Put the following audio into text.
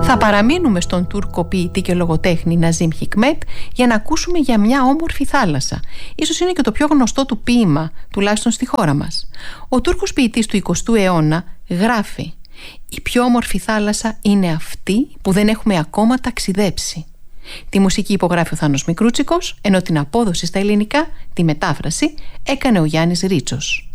Θα παραμείνουμε στον Τούρκο ποιητή και λογοτέχνη Ναζίμ Χικμέτ για να ακούσουμε για μια όμορφη θάλασσα. Ίσως είναι και το πιο γνωστό του ποίημα, τουλάχιστον στη χώρα μας. Ο Τούρκος ποιητής του 20ου αιώνα γράφει: «Η πιο όμορφη θάλασσα είναι αυτή που δεν έχουμε ακόμα ταξιδέψει». Τη μουσική υπογράφει ο Θάνος Μικρούτσικος, ενώ την απόδοση στα ελληνικά, τη μετάφραση, έκανε ο Γιάννης Ρίτσος.